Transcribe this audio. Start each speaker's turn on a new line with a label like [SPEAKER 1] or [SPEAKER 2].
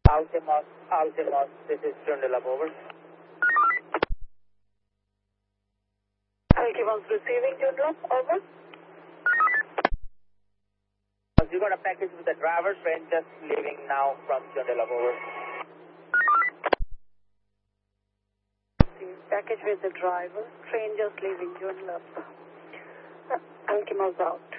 [SPEAKER 1] Altimos, this is Joondalup, over.
[SPEAKER 2] Altimos receiving Joondalup, over.
[SPEAKER 1] You got a package with the driver, train just leaving now from Joondalup, over.
[SPEAKER 2] Package with the driver, train just leaving Joondalup. Altimos out.